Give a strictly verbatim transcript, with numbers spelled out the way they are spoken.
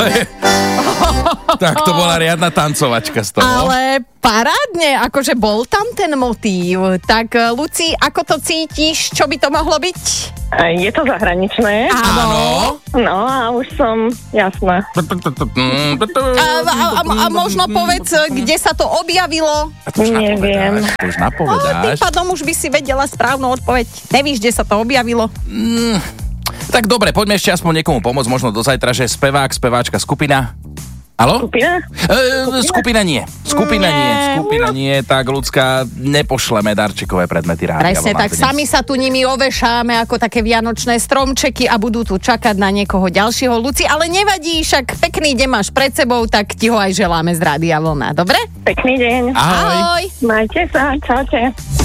Tak to bola riadna tancovačka z toho. Ale parádne, akože bol tam ten motív. Tak, Luci, ako to cítiš? Čo by to mohlo byť? Je to zahraničné. Áno. No a už som, jasná. A, a, a, a možno povedz, kde sa to objavilo? Neviem. To už O, tým napovedáš. pádom už by si vedela správnu odpoveď. Nevíš, kde sa to objavilo? Mm, tak dobre, poďme ešte aspoň niekomu pomôcť, možno do zajtra, že spevák, speváčka, skupina. Haló? Skupina? E, skupina nie. Skupina Nie. nie. Skupina nie, tak ľudská, nepošleme darčekové predmety rádia. Presne tak, sami sa tu nimi ovešáme ako také vianočné stromčeky a budú tu čakať na niekoho ďalšieho. Luci, ale nevadí, však pekný deň máš pred sebou, tak ti ho aj želáme z Rádia Vlna, dobre? Pekný deň. Ahoj. Ahoj. Majte sa, čaute.